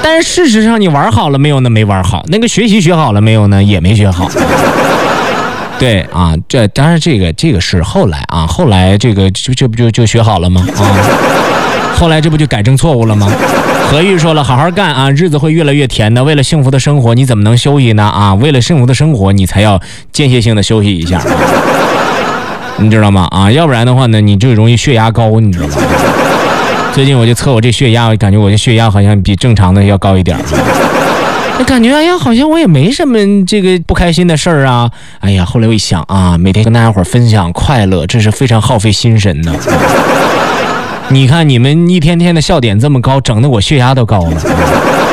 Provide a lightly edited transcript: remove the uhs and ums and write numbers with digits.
但是事实上你玩好了没有呢？没玩好。那个学习学好了没有呢？也没学好。对啊，这当然这个是后来啊，后来这个这不就学好了吗？啊，后来这不就改正错误了吗？何玉说了，好好干啊，日子会越来越甜的。为了幸福的生活，你怎么能休息呢？啊，为了幸福的生活，你才要间歇性的休息一下，你知道吗？啊，要不然的话呢，你就容易血压高，你知道吗？最近我就测我这血压，我感觉我这血压好像比正常的要高一点。我感觉哎呀，好像我也没什么这个不开心的事儿啊。哎呀，后来我一想啊，每天跟大家伙分享快乐，这是非常耗费心神的。你看你们一天天的笑点这么高，整得我血压都高了。